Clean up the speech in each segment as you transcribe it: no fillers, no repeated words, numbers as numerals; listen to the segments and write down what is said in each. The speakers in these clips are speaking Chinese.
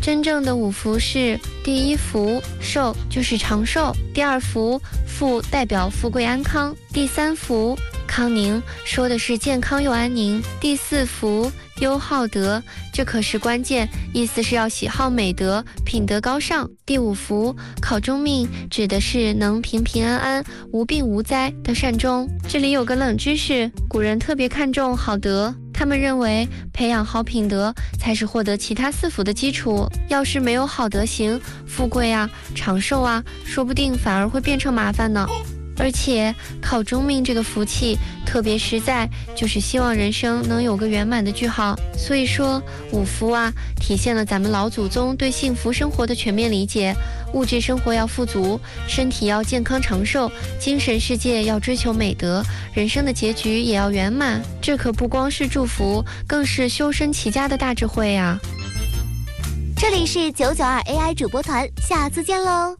真正的五福是：第一福寿，就是长寿；第二福富，代表富贵安康；第三福康宁，说的是健康又安宁；第四福优好德，这可是关键，意思是要喜好美德，品德高尚；第五福考中命，指的是能平平安安、无病无灾的善终。这里有个冷知识，古人特别看重好德，他们认为培养好品德才是获得其他四福的基础。要是没有好德行，富贵啊、长寿啊，说不定反而会变成麻烦呢。而且考中命这个福气特别实在，就是希望人生能有个圆满的句号。所以说五福啊，体现了咱们老祖宗对幸福生活的全面理解。物质生活要富足，身体要健康长寿，精神世界要追求美德，人生的结局也要圆满。这可不光是祝福，更是修身齐家的大智慧啊。 这里是992 AI 主播团，下次见喽。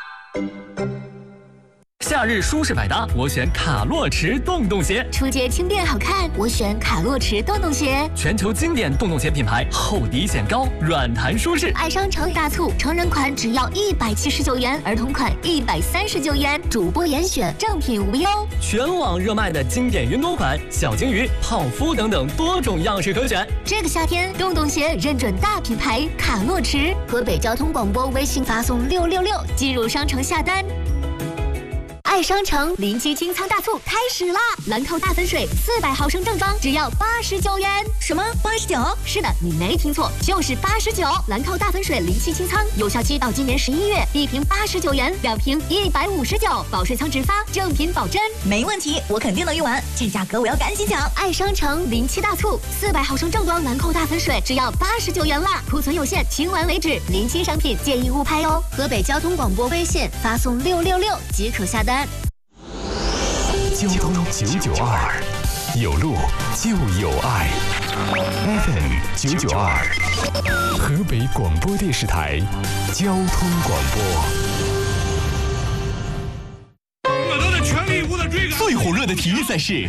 夏日舒适百搭，我选卡洛驰洞洞鞋。 出街轻便好看，我选卡洛驰洞洞鞋。 全球经典洞洞鞋品牌，厚底显高，软弹舒适。 爱商城大促，成人款只要179元，儿童款139元，主播严选，正品无忧。 全网热卖的经典云朵款、小金鱼、泡芙等等多种样式可选。 这个夏天，洞洞鞋认准大品牌卡洛驰。河北交通广播微信发送666进入商城下单。爱商城临期清仓大促开始啦！兰蔻大粉水400毫升正装只要89元。什么89？是的，你没听错，就是89。兰蔻大粉水临期清仓，有效期到今年11月，一瓶89元，2瓶159，保税仓直发，正品保真。 没问题，我肯定能用完，这价格我要赶紧抢！ 爱商城临期大促，400毫升正装兰蔻大粉水只要89元啦，库存有限，清完为止。临期商品建议勿拍哦。河北交通广播微信发送666即可下单。 交通992，有路就有爱。FM 992，河北广播电视台交通广播。 我都在全力以赴的追赶。 最火热的体育赛事，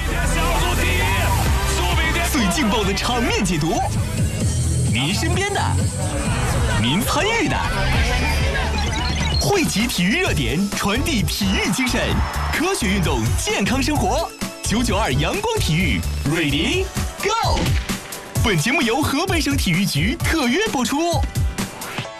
最劲爆的场面解读，您身边的，您参与的。汇集体育热点，传递体育精神，科学运动，健康生活。992阳光体育 ，Ready Go！ 本节目由河北省体育局特约播出。